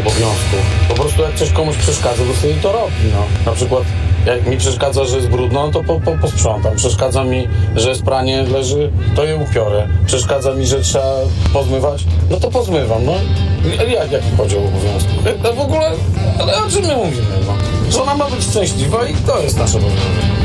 obowiązku. Po prostu jak coś komuś przeszkadza, to sobie to robi, no. Na przykład jak mi przeszkadza, że jest brudno, to posprzątam. Przeszkadza mi, że jest pranie leży, to je upiorę. Przeszkadza mi, że trzeba pozmywać, no to pozmywam, no. Jaki podział obowiązków? W ogóle, ale o czym my mówimy, no? Żona ma być szczęśliwa i to jest nasz obowiązek.